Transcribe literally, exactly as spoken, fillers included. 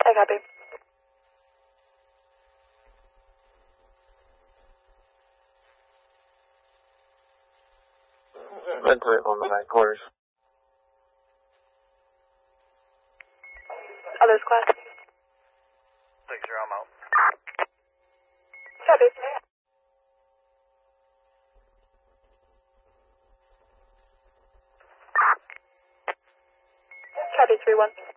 I copy. Mentally on the night quarters. Others class. Six zero, I'm out. Copy. Copy three one.